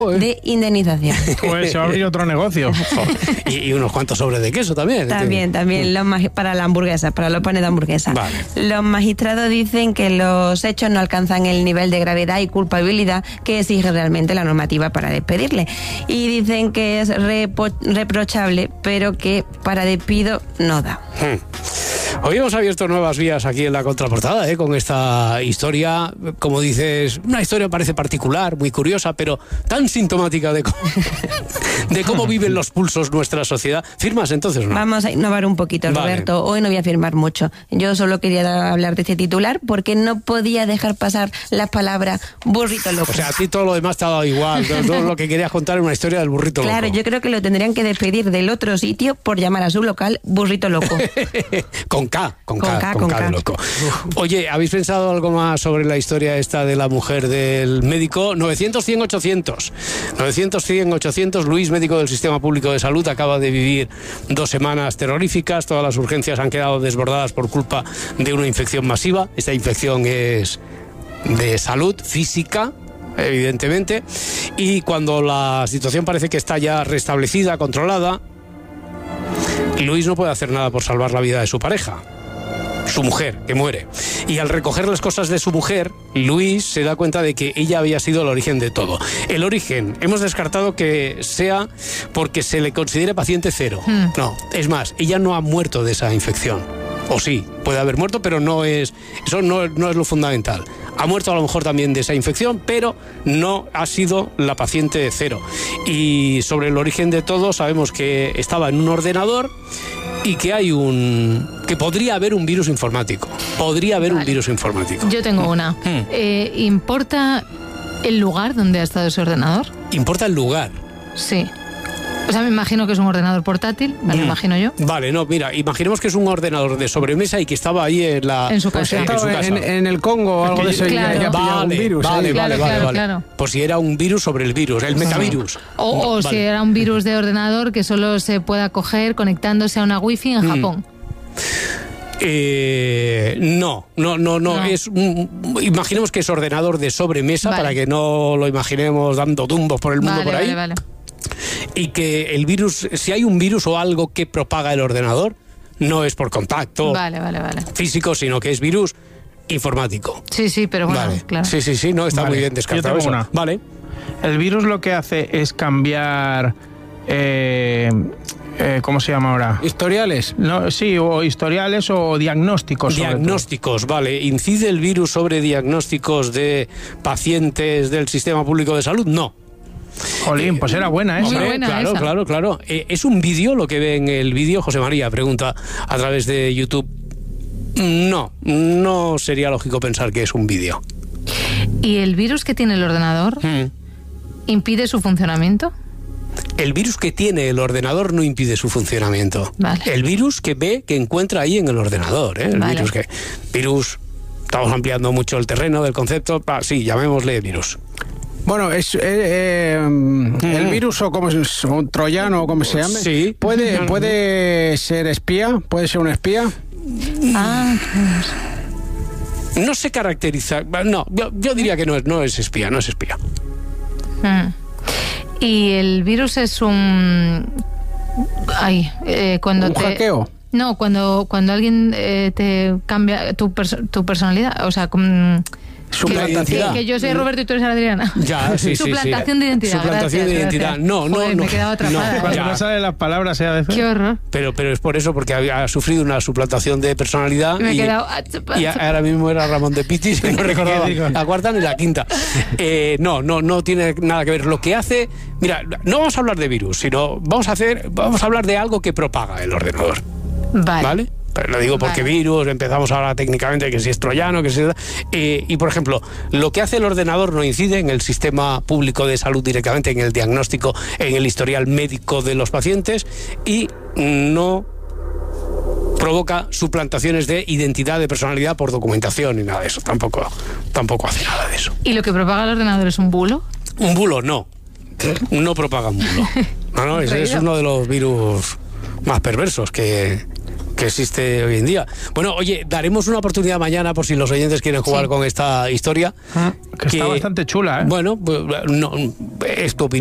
de indemnización. Pues se va a abrir otro negocio. Y unos cuantos sobres de queso también. También, para la hamburguesa, para los panes de hamburguesa. Vale. Los magistrados dicen que los hechos no alcanzan el nivel de gravedad y culpabilidad que exige realmente la normativa para despedirle. Y dicen que es reprochable, pero que para despido no da. Hoy hemos abierto nuevas vías aquí en la contraportada, con esta historia, como dices, una historia parece particular, muy curiosa, pero tan sintomática de cómo viven los pulsos nuestra sociedad. ¿Firmas entonces, no? Vamos a innovar un poquito, Roberto. Vale. Hoy no voy a firmar mucho. Yo solo quería hablar de este titular porque no podía dejar pasar las palabras burrito loco. O sea, a ti todo lo demás te ha dado igual. Todo lo que querías contar es una historia del burrito loco. Claro, yo creo que lo tendrían que despedir del otro sitio por llamar a su local burrito loco. Con K de loco. Oye, ¿habéis pensado algo más sobre la historia esta de la mujer del médico? 900-100-800. 900-100-800. Luis, médico del Sistema Público de Salud, acaba de vivir 2 semanas terroríficas. Todas las urgencias han quedado desbordadas por culpa de una infección masiva. Esta infección es de salud física, evidentemente. Y cuando la situación parece que está ya restablecida, controlada, Luis no puede hacer nada por salvar la vida de su pareja, su mujer, que muere. Y al recoger las cosas de su mujer, Luis se da cuenta de que ella había sido el origen de todo. El origen, hemos descartado que sea porque se le considere paciente cero. No, es más, ella no ha muerto de esa infección. O sí, puede haber muerto, pero eso no es lo fundamental. Ha muerto a lo mejor también de esa infección, pero no ha sido la paciente cero. Y sobre el origen de todo, sabemos que estaba en un ordenador y que que podría haber un virus informático. Podría haber un virus informático. Yo tengo una. ¿Importa el lugar donde ha estado ese ordenador? ¿Importa el lugar? Sí. O sea, me imagino que es un ordenador portátil, me lo imagino yo. Vale, no, mira, imaginemos que es un ordenador de sobremesa y que estaba ahí en su casa. En el Congo o algo de eso. Claro. Un virus. Vale. Claro. Pues si era un virus sobre el virus, el metavirus. O si era un virus de ordenador que solo se pueda coger conectándose a una wifi en Japón. No. Imaginemos que es ordenador de sobremesa, para que no lo imaginemos dando tumbos por el mundo por ahí. Vale. Y que el virus, si hay un virus o algo que propaga el ordenador, no es por contacto físico, sino que es virus informático. Sí, pero bueno, vale. Claro. Sí, no, está muy bien descartado eso. Vale. El virus lo que hace es cambiar... ¿cómo se llama ahora? ¿Historiales? No, sí, o historiales o diagnósticos. Diagnósticos, vale. ¿Incide el virus sobre diagnósticos de pacientes del Sistema Público de Salud? No. Jolín, pues era buena esa. Muy buena Claro. ¿Es un vídeo lo que ve en el vídeo? José María pregunta a través de YouTube. No sería lógico pensar que es un vídeo. ¿Y el virus que tiene el ordenador impide su funcionamiento? El virus que tiene el ordenador no impide su funcionamiento. Vale. El virus que ve, que encuentra ahí en el ordenador. Virus, estamos ampliando mucho el terreno del concepto. Sí, llamémosle virus. Bueno, es el virus o como es un troyano o como se llame. Sí. Puede ser espía, puede ser un espía. No se caracteriza. No, yo diría que no es espía. Y el virus es un hackeo. No, cuando alguien te cambia tu personalidad, o sea, suplantación. Que yo soy Roberto y tú eres Adriana. Ya, sí. Suplantación de identidad. Suplantación de identidad. No. Me he quedado atrapada. Cuando no salen las palabras, a veces. Qué horror. Pero es por eso, porque había sufrido una suplantación de personalidad. Me he quedado... Y ahora mismo era Ramón de Pitis, y no recordaba la cuarta ni la quinta. No tiene nada que ver. Lo que hace... Mira, no vamos a hablar de virus, sino vamos a hablar de algo que propaga el ordenador. ¿Vale? Pero lo digo porque virus, empezamos ahora técnicamente que si es troyano, que si y por ejemplo, lo que hace el ordenador no incide en el Sistema Público de Salud directamente, en el diagnóstico, en el historial médico de los pacientes, y no provoca suplantaciones de identidad, de personalidad por documentación ni nada de eso. Tampoco hace nada de eso. ¿Y lo que propaga el ordenador es un bulo? Un bulo, no propaga un bulo. No, ese es uno de los virus más perversos que que existe hoy en día. Bueno, oye, daremos una oportunidad mañana por si los oyentes quieren jugar con esta historia. Que está bastante chula, ¿eh? Bueno, no, es tu opinión.